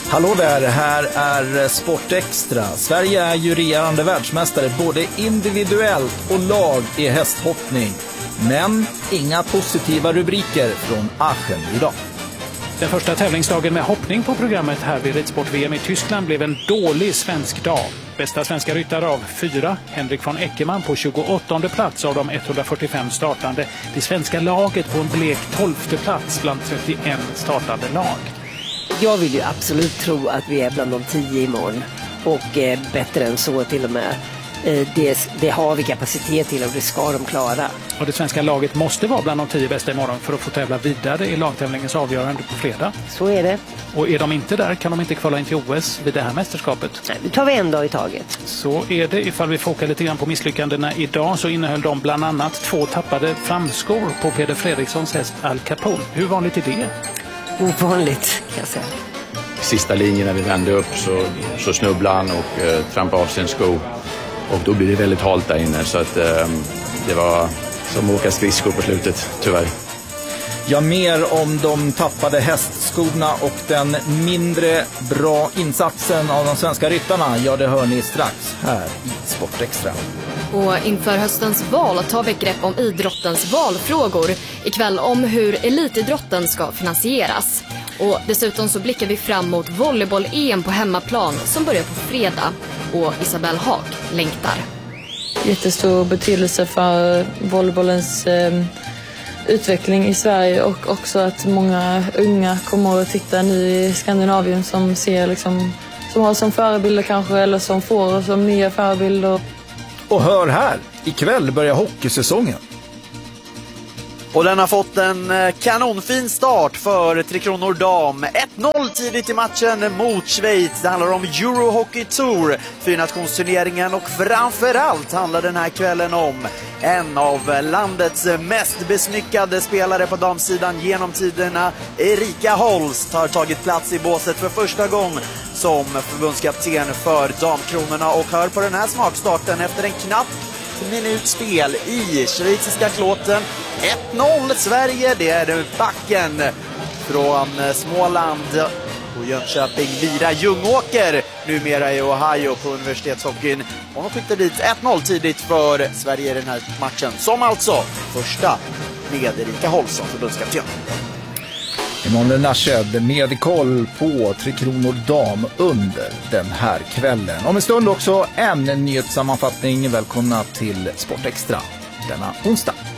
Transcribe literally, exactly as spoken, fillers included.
Hallå där, här är Sportextra. Sverige är ju regerande världsmästare både individuellt och lag i hästhoppning. Men inga positiva rubriker från Aachen idag. Den första tävlingsdagen med hoppning på programmet här vid Ridsport-V M i Tyskland blev en dålig svensk dag. Bästa svenska ryttare av fyra, Henrik von Eckermann på tjugoåttonde plats av de etthundrafyrtiofem startande. Det svenska laget på en blek tolfte plats bland trettioen startande lag. Jag vill ju absolut tro att vi är bland de tio imorgon och eh, bättre än så till och med. Eh, det, det har vi kapacitet till och det ska de klara. Och det svenska laget måste vara bland de tio bästa imorgon för att få tävla vidare i lagtävlingens avgörande på fredag. Så är det. Och är de inte där kan de inte kvala in till O S vid det här mästerskapet. Nej, nu tar vi en dag i taget. Så är det. Ifall vi får åka lite grann på misslyckandena idag så innehöll de bland annat två tappade framskor på Peder Fredrikssons häst Al Capone. Hur vanligt är det? Ovanligt kan jag säga. Sista linjen när vi vände upp så, så snubblade han och eh, trampade av sin sko. Och då blir det väldigt halt där inne så att eh, det var som att åka skridskor på slutet, tyvärr. Ja, mer om de tappade hästskorna och den mindre bra insatsen av de svenska ryttarna. Ja, det hör ni strax här i Sportextra. Och inför höstens val tar vi ett grepp om idrottens valfrågor. Ikväll om hur elitidrotten ska finansieras. Och dessutom så blickar vi fram mot volleyboll-E M på hemmaplan som börjar på fredag. Och Isabelle Haag längtar. Jättestor betydelse för volleybollens eh, utveckling i Sverige och också att många unga kommer att titta nu i Skandinavien som ser liksom, som har som förebilder kanske eller som får som nya förebilder. Och hör här, ikväll börjar hockeysäsongen. Och den har fått en kanonfin start för Tre Kronor Dam. ett noll tidigt i matchen mot Schweiz. Det handlar om Euro Hockey Tour, fyrnationsturneringen, och framförallt handlar den här kvällen om en av landets mest besmyckade spelare på damsidan genom tiderna. Erika Holst har tagit plats i båset för första gången som förbundskapten för Damkronorna och hör på den här smakstarten efter en knapp minutspel i schweiziska klåten. ett noll Sverige, det är backen från Småland och Jönköping, Lira Ljungåker, numera i Ohio på universitetshockeyn. Och de skickade dit ett noll tidigt för Sverige i den här matchen, som alltså första med Erika Holst som förbundskapten. Emanuel Nasched med koll på Tre Kronor Dam under den här kvällen. Om en stund också en nyhetssammanfattning. Välkomna till Sportextra denna onsdag.